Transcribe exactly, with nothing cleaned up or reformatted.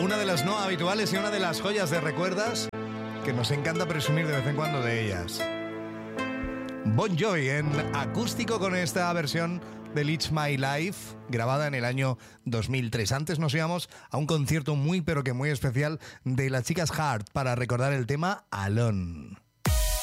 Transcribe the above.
una de las no habituales y una de las joyas de recuerdas que nos encanta presumir de vez en cuando de ellas. Bon Jovi en acústico con esta versión de It's My Life, grabada en el año dos mil tres. Antes nos íbamos a un concierto muy pero que muy especial de las chicas Heart para recordar el tema Alone.